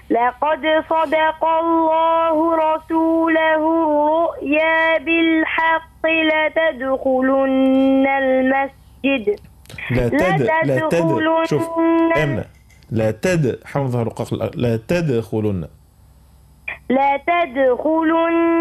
لقد صدق الله رسوله الرؤيا بالحق لتدخلن المسجد شوف امنه حمل ظهر رقاق لا تدخلن